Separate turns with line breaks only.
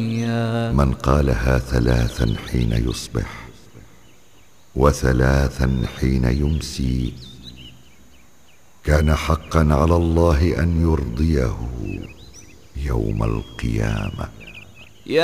من قالها 3 حين يصبح و3 حين يمسي كان حقا على الله أن يرضيه يوم القيامة.